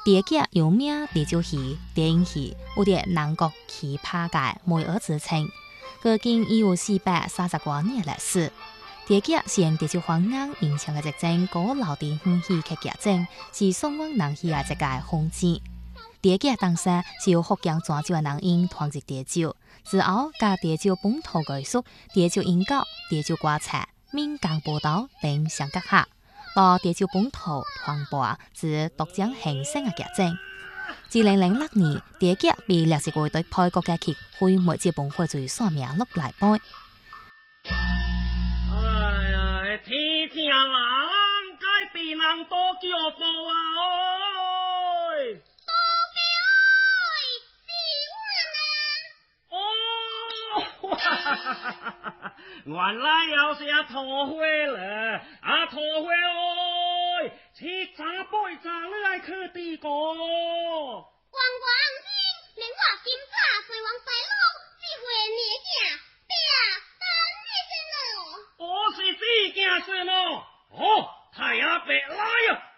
第家有名地就戏、电影戏，有点南国奇葩界梅儿之称，迄今已有430多年历史。第家是地就方案影响嘅一种古老的欢喜客家证，是双往人喜嘅一个风景。第家当时是由福建泉州嘅人因团结地酒，之后加地酒本土艺术、地酒音乐、地酒歌菜、闽江步道等相结合。到地酒本土传播至独江兴盛嘅特征。2006年，第家被历史会队派国家协会梅子本会最上名录来杯。 哎呀，天正人该被人多叫做啊！哎， 多叫是我呢。 哦，哈哈哈哈哈！原来又是土花了，土花哎，去查背查你来去地个。 王王听，连我金叉随王西路，只会你囝爹等你先咯。 我是自家什么？哦，太阿伯来呀！